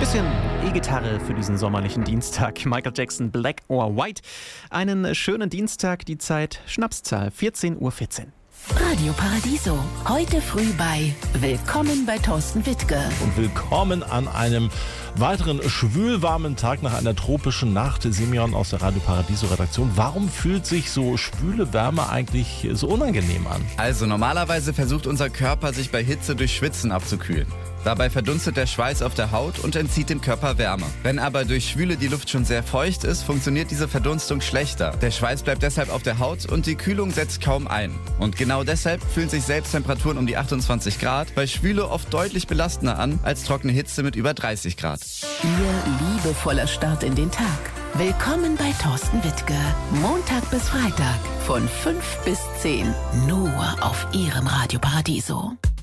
Bisschen E-Gitarre für diesen sommerlichen Dienstag. Michael Jackson, Black or White. Einen schönen Dienstag, die Zeit Schnapszahl 14:14 Uhr. Radio Paradiso. Heute früh bei Willkommen bei Thorsten Wittke. Und willkommen an einem weiteren schwülwarmen Tag nach einer tropischen Nacht. Simeon aus der Radio Paradiso Redaktion. Warum fühlt sich so schwüle Wärme eigentlich so unangenehm an? Also normalerweise versucht unser Körper, sich bei Hitze durch Schwitzen abzukühlen. Dabei verdunstet der Schweiß auf der Haut und entzieht dem Körper Wärme. Wenn aber durch Schwüle die Luft schon sehr feucht ist, funktioniert diese Verdunstung schlechter. Der Schweiß bleibt deshalb auf der Haut und die Kühlung setzt kaum ein. Und genau deshalb fühlen sich selbst Temperaturen um die 28 Grad bei Schwüle oft deutlich belastender an als trockene Hitze mit über 30 Grad. Ihr liebevoller Start in den Tag. Willkommen bei Thorsten Wittke. Montag bis Freitag von 5 bis 10. Nur auf Ihrem Radio Paradiso.